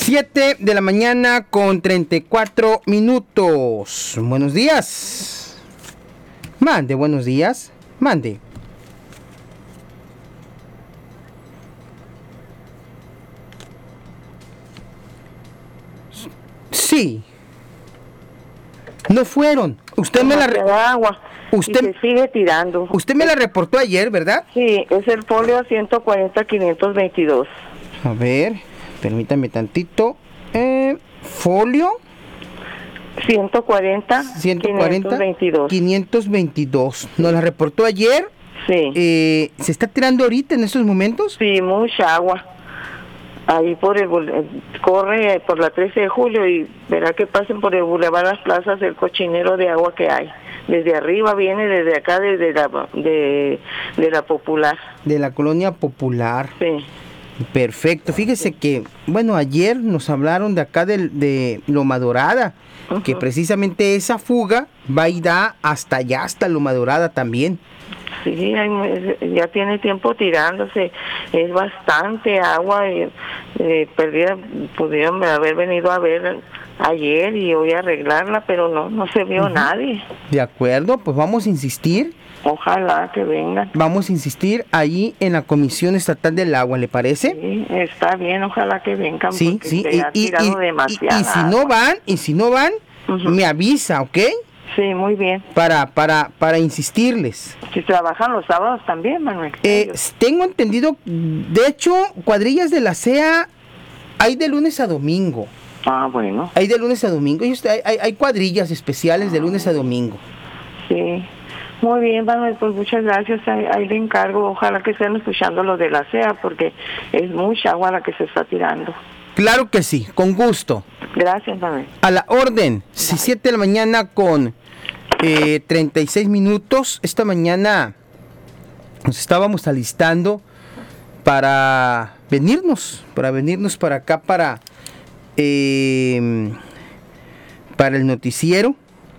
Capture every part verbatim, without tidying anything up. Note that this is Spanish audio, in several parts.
siete de la mañana con treinta y cuatro minutos. Buenos días. Mande, buenos días. Mande. Sí. No fueron. Usted me la... Re... agua. Usted y se sigue tirando. Usted me la reportó ayer, ¿verdad? Sí, es el folio ciento cuarenta quinientos veintidós. A ver, permítame tantito. Eh, folio ciento cuarenta quinientos veintidós. ¿Nos la reportó ayer? Sí. Eh, ¿Se está tirando ahorita en estos momentos? Sí, mucha agua. Ahí por el corre por la trece de julio y verá que pasen por el Boulevard Las Plazas el cochinero de agua que hay. Desde arriba viene, desde acá, desde la de, de la Popular. De la Colonia Popular. Sí. Perfecto. Fíjese que, bueno, ayer nos hablaron de acá de, de Loma Dorada, uh-huh. que precisamente esa fuga va a ir hasta allá, hasta Loma Dorada también. Sí, hay, ya tiene tiempo tirándose, es bastante agua, eh, eh, perdida, pudieron haber venido a ver ayer y hoy a arreglarla, pero no, no se vio uh-huh. nadie. De acuerdo, pues vamos a insistir. Ojalá que vengan. Vamos a insistir ahí en la Comisión Estatal del Agua, ¿le parece? Sí, está bien, ojalá que vengan. Sí, sí, se y, ha tirado y, demasiado. Y, y si no van, y si no van, uh-huh. me avisa, ¿ok? Sí, muy bien. Para, para, para insistirles. Si trabajan los sábados también, Manuel. Eh, tengo entendido, de hecho, cuadrillas de la C E A hay de lunes a domingo. Ah, bueno. Hay de lunes a domingo. Y hay, hay, hay cuadrillas especiales ah, de lunes a domingo. Sí. Muy bien, Manuel, pues muchas gracias. Ahí, ahí le encargo. Ojalá que estén escuchando lo de la C E A porque es mucha agua la que se está tirando. Claro que sí, con gusto. Gracias, Manuel. A la orden, siete de la mañana con eh, treinta y seis minutos. Esta mañana nos estábamos alistando para venirnos, para venirnos para acá, para, eh, para el noticiero,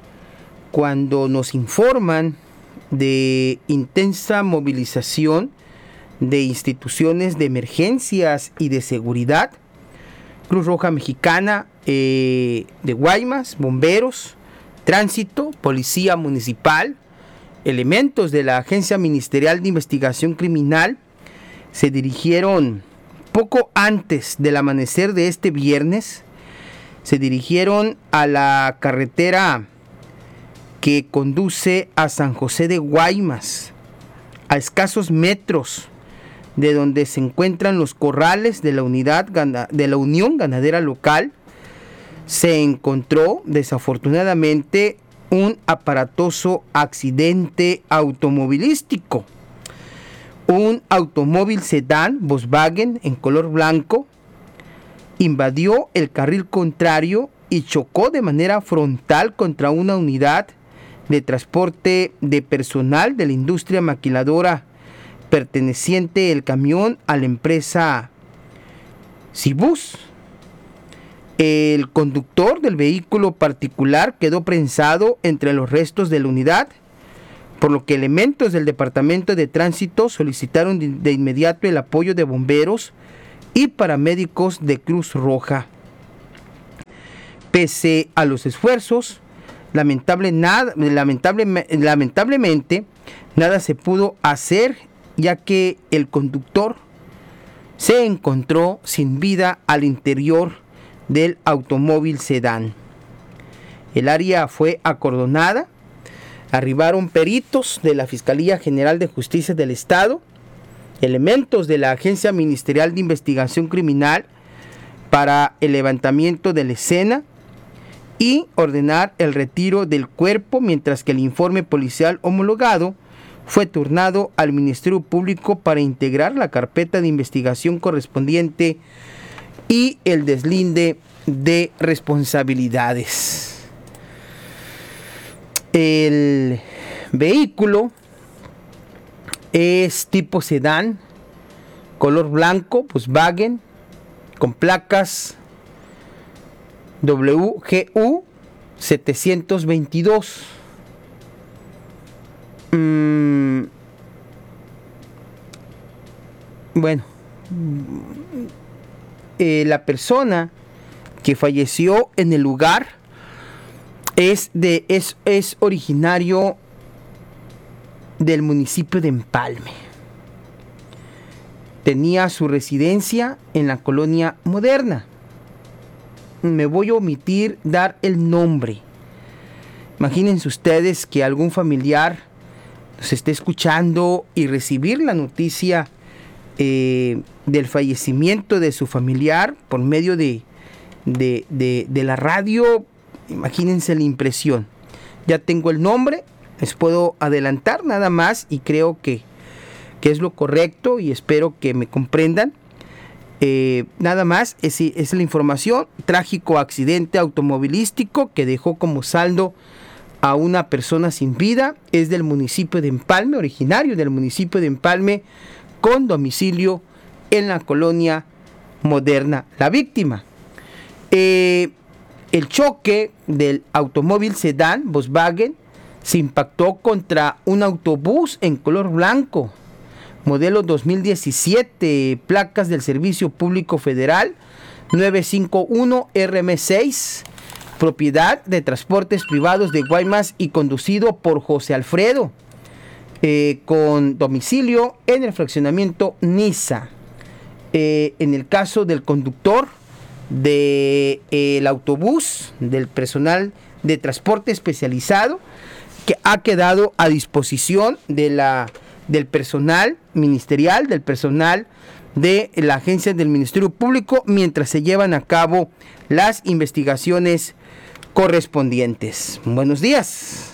cuando nos informan de intensa movilización de instituciones de emergencias y de seguridad. Cruz Roja Mexicana eh, de Guaymas, bomberos, tránsito, policía municipal, elementos de la Agencia Ministerial de Investigación Criminal se dirigieron poco antes del amanecer de este viernes, se dirigieron a la carretera que conduce a San José de Guaymas, a escasos metros de donde se encuentran los corrales de la unidad de la Unión Ganadera Local. Se encontró desafortunadamente un aparatoso accidente automovilístico. Un automóvil sedán Volkswagen en color blanco invadió el carril contrario y chocó de manera frontal contra una unidad de transporte de personal de la industria maquiladora perteneciente el camión a la empresa Cibus. El conductor del vehículo particular quedó prensado entre los restos de la unidad, por lo que elementos del Departamento de Tránsito solicitaron de, de inmediato el apoyo de bomberos y paramédicos de Cruz Roja. Pese a los esfuerzos, lamentable, nada, lamentable, lamentablemente nada se pudo hacer, ya que el conductor se encontró sin vida al interior del automóvil sedán. El área fue acordonada, arribaron peritos de la Fiscalía General de Justicia del Estado, elementos de la Agencia Ministerial de Investigación Criminal para el levantamiento de la escena y ordenar el retiro del cuerpo, mientras que el informe policial homologado fue turnado al Ministerio Público para integrar la carpeta de investigación correspondiente y el deslinde de responsabilidades. El vehículo es tipo sedán, color blanco, Volkswagen, con placas W G U setecientos veintidós. Mm, bueno, eh, la persona que falleció en el lugar, es, de, es, es originario del municipio de Empalme. Tenía su residencia en la colonia Moderna. Me voy a omitir dar el nombre. Imagínense ustedes que algún familiar nos esté escuchando y recibir la noticia eh, del fallecimiento de su familiar por medio de, de, de, de la radio. Imagínense la impresión. Ya tengo el nombre, les puedo adelantar nada más y creo que, que es lo correcto y espero que me comprendan. Eh, nada más, es, es la información. Trágico accidente automovilístico que dejó como saldo a una persona sin vida. Es del municipio de Empalme, originario del municipio de Empalme, con domicilio en la colonia Moderna. La víctima, eh, el choque del automóvil sedán Volkswagen se impactó contra un autobús en color blanco, modelo dos mil diecisiete, placas del Servicio Público Federal nueve cinco uno R M seis, propiedad de Transportes Privados de Guaymas y conducido por José Alfredo, eh, con domicilio en el fraccionamiento Niza. Eh, en el caso del conductor del de, eh, autobús, del personal de transporte especializado, que ha quedado a disposición de la, del personal ministerial, del personal de la agencia del Ministerio Público, mientras se llevan a cabo las investigaciones correspondientes. Buenos días.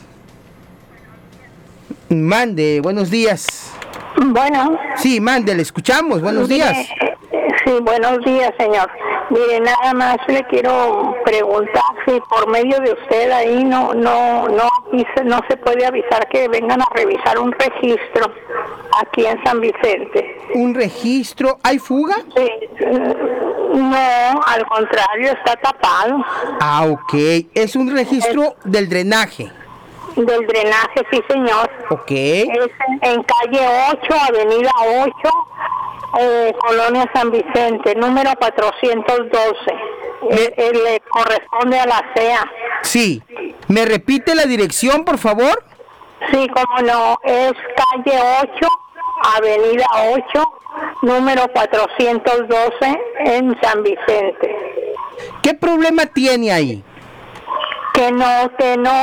Mande, buenos días. Bueno. Sí, mande, le escuchamos. Buenos mire, días. Sí, buenos días, señor. Mire, nada más le quiero preguntar si por medio de usted ahí no no no no se puede avisar que vengan a revisar un registro aquí en San Vicente. ¿Un registro? ¿Hay fuga? Sí, no, al contrario, está tapado. Ah, ok. Es un registro es, del drenaje. Del drenaje, sí, señor. Ok. Es en, en calle ocho, avenida ocho, eh, Colonia San Vicente, número cuatrocientos doce. Me... Eh, eh, le corresponde a la C E A. Sí. ¿Me repite la dirección, por favor? Sí, cómo no. Es calle ocho, avenida ocho, número cuatrocientos doce, en San Vicente. ¿Qué problema tiene ahí? Que no, que no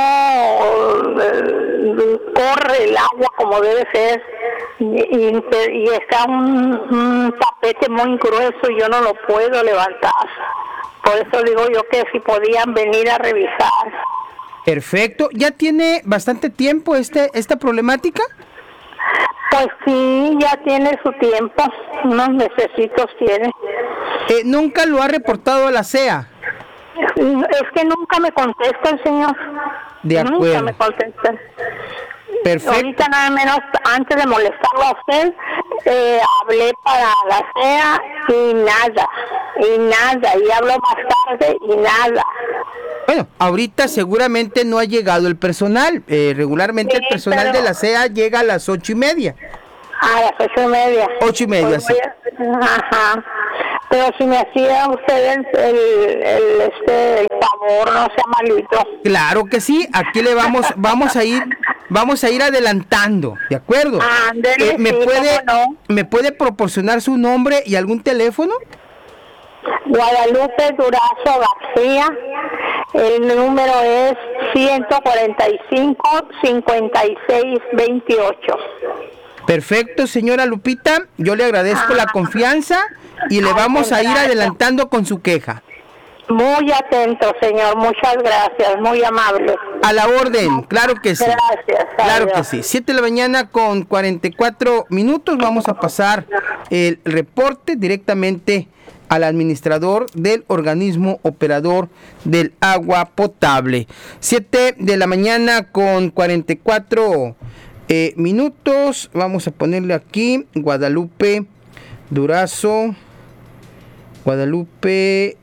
eh, corre el agua como debe ser y, y, y está un, un tapete muy grueso y yo no lo puedo levantar. Por eso digo yo que si podían venir a revisar. Perfecto. ¿Ya tiene bastante tiempo este esta problemática? Pues sí, ya tiene su tiempo, unos mesecitos tiene. Eh, ¿Nunca lo ha reportado a la C E A? Es que nunca me contesta el señor. De acuerdo. Nunca me contesta. Perfecto. Ahorita nada menos, antes de molestarlo a usted, eh, hablé para la C E A y nada, y nada, y hablo más tarde y nada. Bueno, ahorita seguramente no ha llegado el personal. Eh, regularmente sí, el personal pero... de la C E A llega a las ocho y media. A las ocho y media. Ocho y media, pues sí. A... Ajá. Pero si me hacía usted el, el, el, este, el favor, no sea malito. Claro que sí, aquí le vamos, vamos a ir, vamos a ir adelantando, ¿de acuerdo? Ándele, eh, ¿me sí, puede, no? ¿me puede proporcionar su nombre y algún teléfono? Guadalupe Durazo García, el número es ciento cuarenta y cinco, cincuenta y seis, veintiocho. Perfecto, señora Lupita, yo le agradezco ah. la confianza y le vamos a ir adelantando con su queja. Muy atento, señor, muchas gracias, muy amable. A la orden, claro que sí. Gracias. Claro adiós. que sí. siete de la mañana con cuarenta y cuatro minutos, vamos a pasar el reporte directamente al administrador del organismo operador del agua potable. siete de la mañana con cuarenta y cuatro eh, minutos, vamos a ponerle aquí Guadalupe Durazo, Guadalupe,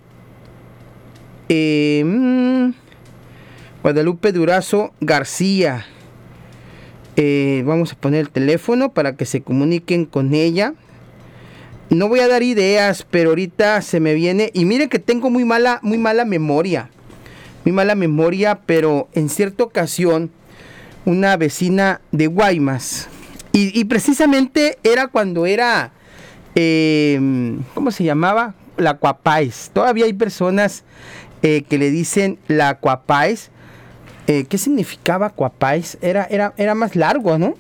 eh, mmm, Guadalupe Durazo García. Eh, vamos a poner el teléfono para que se comuniquen con ella. no voy a dar ideas, pero ahorita se me viene, y mire que tengo muy mala, muy mala memoria, muy mala memoria, pero en cierta ocasión, una vecina de Guaymas, y, y precisamente era cuando era, eh, ¿cómo se llamaba? La Cuapáez. Todavía hay personas eh, que le dicen la Cuapáez. Eh, ¿Qué significaba Cuapáez? Era, era, era más largo, ¿no?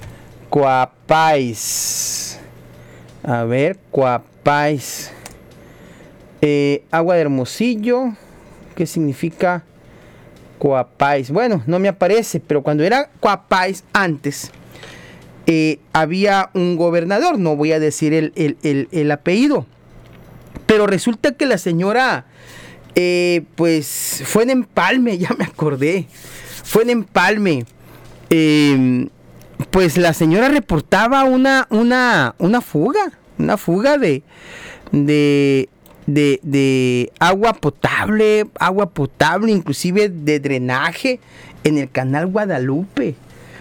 Cuapáez. A ver, Cuapáez. Eh, agua de Hermosillo. ¿Qué significa Cuapáez? Bueno, no me aparece, pero cuando era Cuapáez antes, eh, había un gobernador, no voy a decir el, el, el, el apellido, pero resulta que la señora, eh, pues, fue en Empalme, ya me acordé, fue en Empalme, eh, pues la señora reportaba una, una, una fuga, una fuga de, de, de, de agua potable, agua potable, inclusive de drenaje en el canal Guadalupe.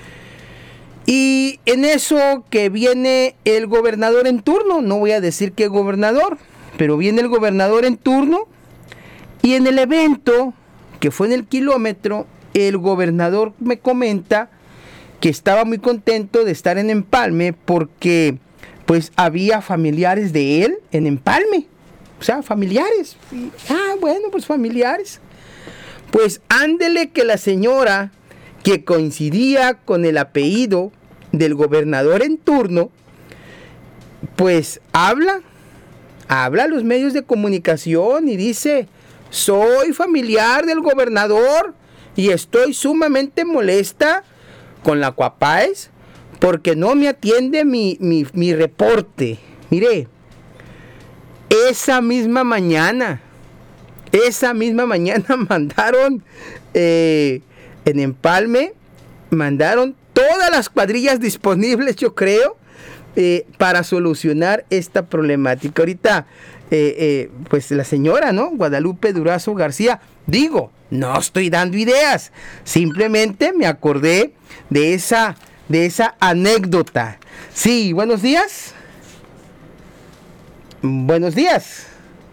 Y en eso que viene el gobernador en turno, no voy a decir qué gobernador, pero viene el gobernador en turno, y en el evento que fue en el kilómetro, el gobernador me comenta que estaba muy contento de estar en Empalme porque pues había familiares de él en Empalme, o sea, familiares. Y, ah, bueno, pues familiares. Pues ándele que la señora, que coincidía con el apellido del gobernador en turno, pues habla, habla a los medios de comunicación y dice: soy familiar del gobernador y estoy sumamente molesta con la Cuapáez porque no me atiende mi, mi, mi reporte. Mire, esa misma mañana, esa misma mañana mandaron eh, en Empalme, mandaron todas las cuadrillas disponibles, yo creo, eh, para solucionar esta problemática. Ahorita, eh, eh, pues la señora, ¿no? Guadalupe Durazo García, digo, no estoy dando ideas, simplemente me acordé de esa, de esa anécdota. Sí, buenos días. Buenos días.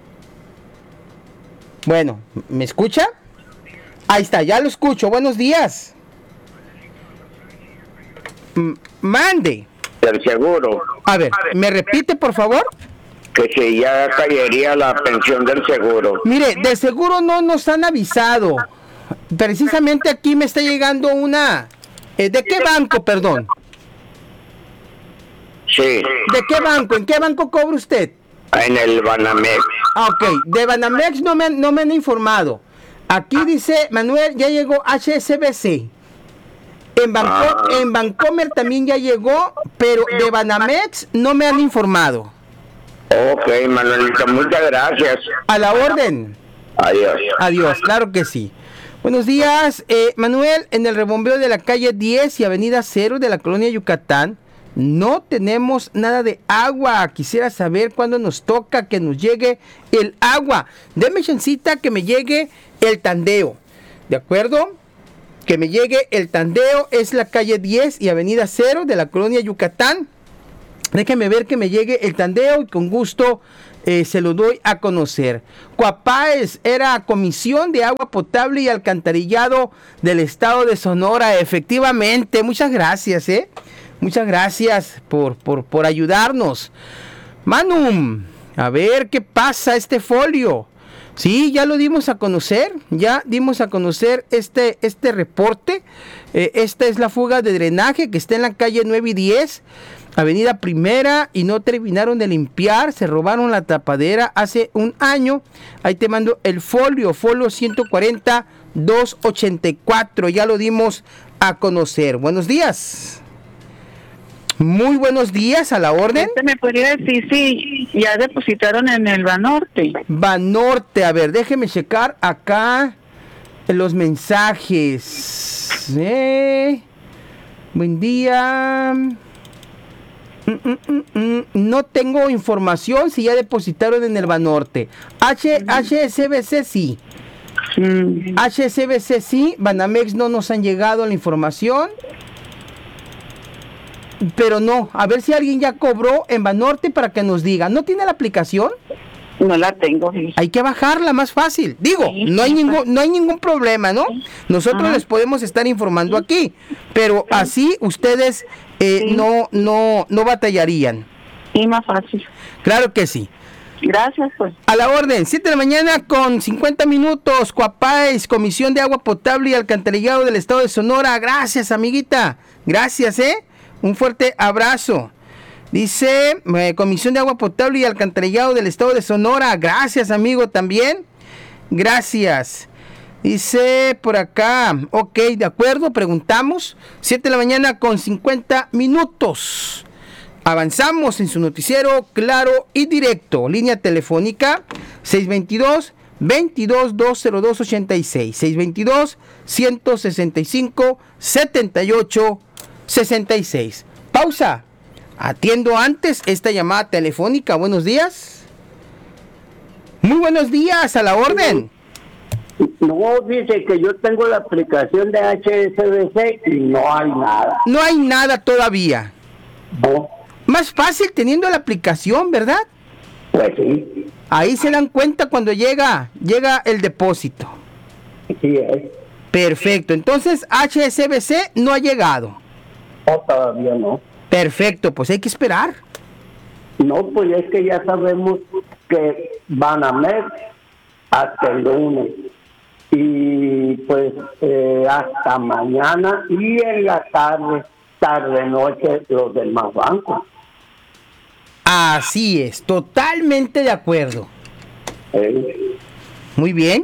Bueno, ¿me escucha? Ahí está, ya lo escucho. Buenos días. M- mande. Del seguro. A ver, ¿me repite, por favor? Que si ya caería la pensión del seguro. Mire, de seguro no nos han avisado. Precisamente aquí me está llegando una... Eh, ¿De qué banco, perdón? Sí. ¿De qué banco? ¿En qué banco cobra usted? En el Banamex. Ah, ok, de Banamex no me, han- no me han informado. Aquí dice, Manuel, ya llegó H S B C. En, Banco, Ah. en Bancomer también ya llegó, pero de Banamex no me han informado. Ok, Manuelito, muchas gracias. A la orden. Adiós. Adiós, claro que sí. Buenos días, eh, Manuel, en el rebombeo de la calle diez y avenida cero de la colonia Yucatán, no tenemos nada de agua. Quisiera saber cuándo nos toca que nos llegue el agua. Deme chancita que me llegue el tandeo, ¿de acuerdo? Que me llegue el tandeo, es la calle diez y avenida cero de la colonia Yucatán. Déjeme ver que me llegue el tandeo y con gusto eh, se lo doy a conocer. Cuapáez era Comisión de Agua Potable y Alcantarillado del Estado de Sonora. Efectivamente, muchas gracias, ¿eh? Muchas gracias por, por, por ayudarnos. Manum, a ver qué pasa este folio. Sí, ya lo dimos a conocer, ya dimos a conocer este, este reporte. Eh, esta es la fuga de drenaje que está en la calle nueve y diez, avenida Primera, y no terminaron de limpiar, se robaron la tapadera hace un año. Ahí te mando el folio, folio ciento cuarenta, doscientos ochenta y cuatro, ya lo dimos a conocer. Buenos días. Muy buenos días, a la orden. ¿Usted me podría decir si ya depositaron en el Banorte? Banorte, a ver, déjeme checar acá los mensajes. Eh, buen día. Mm, mm, mm, mm. No tengo información si ya depositaron en el Banorte. H, H S B C sí. Mm. H S B C sí. Banamex no nos han llegado la información. pero no, a ver si alguien ya cobró en Banorte para que nos diga. ¿No tiene la aplicación? No la tengo. Sí. Hay que bajarla, más fácil. Digo, Sí, no hay sí, ningún, no hay ningún problema, ¿no? Nosotros Ajá. les podemos estar informando aquí, pero así ustedes eh, Sí. no, no, no batallarían. Sí, más fácil. Claro que sí. Gracias, pues. A la orden, siete de la mañana con cincuenta minutos, Coapáez, Comisión de Agua Potable y Alcantarillado del Estado de Sonora. Gracias, amiguita. Gracias, ¿eh? Un fuerte abrazo. Dice, eh, Comisión de Agua Potable y Alcantarillado del Estado de Sonora. Gracias, amigo, también. Gracias. Dice por acá, ok, de acuerdo, preguntamos. siete de la mañana con cincuenta minutos. Avanzamos en su noticiero claro y directo. Línea telefónica seis veintidós, veintidós, doscientos dos ochenta y seis. seis veintidós, ciento sesenta y cinco, setenta y ocho, sesenta y seis. Pausa. Atiendo antes esta llamada telefónica. Buenos días. Muy buenos días, a la orden. No, dice que yo tengo la aplicación de H S B C y no hay nada. No hay nada todavía. No, Más fácil teniendo la aplicación, ¿verdad? pues sí, Ahí se dan cuenta cuando llega, llega el depósito. sí es. Perfecto. Entonces H S B C no ha llegado. No, todavía no. Perfecto, pues hay que esperar. No, pues es que ya sabemos que van a mes hasta el lunes. Y pues eh, hasta mañana y en la tarde, tarde, noche, los demás bancos. Así es, totalmente de acuerdo. Eh, Muy bien.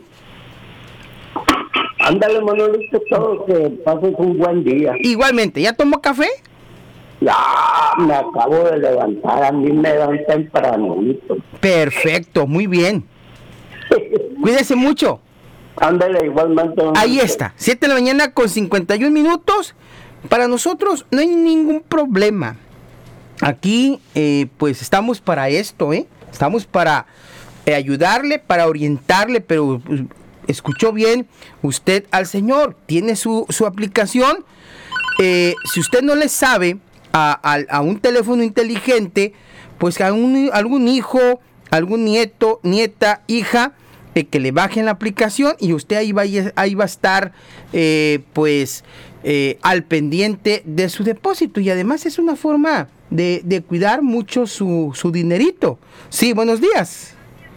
ándale, Manolito, todo, que pases un buen día. Igualmente, ¿ya tomó café? Ya me acabo de levantar, a mí me dan tempranito. Perfecto, muy bien. Cuídese mucho. Ándale, igualmente. Ahí está, siete de la mañana con cincuenta y un minutos. Para nosotros no hay ningún problema. Aquí, eh, pues estamos para esto, ¿eh? Estamos para eh, ayudarle, para orientarle, pero pues, escuchó bien usted al señor. Tiene su, su aplicación. Eh, si usted no le sabe a, a, a un teléfono inteligente, pues a un, algún hijo, algún nieto, nieta, hija, eh, que le bajen la aplicación y usted ahí va, ahí va a estar, eh, pues, eh, al pendiente de su depósito. Y además es una forma de, de cuidar mucho su, su dinerito. Sí, buenos días.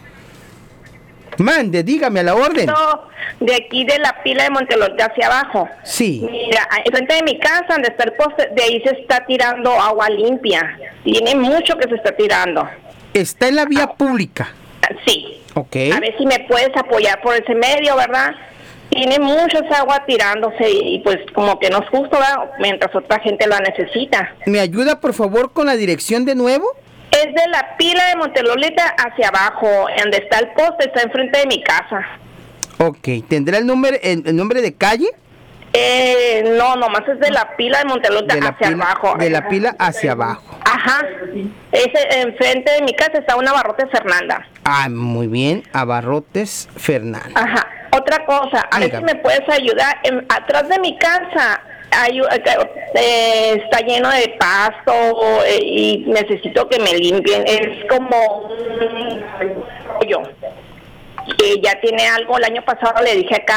Mande, dígame a la orden. De aquí de la pila de Montelonte hacia abajo. Sí. Mira, enfrente de mi casa, donde está el poste, de ahí se está tirando agua limpia. Tiene mucho que se está tirando. Está en la vía pública. Sí. Ok. A ver si me puedes apoyar por ese medio, ¿verdad? Tiene mucha esa agua tirándose y pues como que no es justo, ¿verdad? Mientras otra gente la necesita. ¿Me ayuda por favor con la dirección de nuevo? Es de la pila de Montelolita hacia abajo, donde está el poste, está enfrente de mi casa. Ok, ¿tendrá el nombre, el, el nombre de calle? Eh, no, nomás es de la pila de Montelolita De la hacia pila, abajo. de la pila hacia abajo. Ajá. Ese, enfrente de mi casa está una Abarrotes Fernanda. Ah, muy bien, Abarrotes Fernández. Ajá. Otra cosa, a ver si Dígame. me puedes ayudar. En, atrás de mi casa hay, eh, está lleno de pasto eh, y necesito que me limpien. Es como un rollo que ya tiene algo. El año pasado le dije acá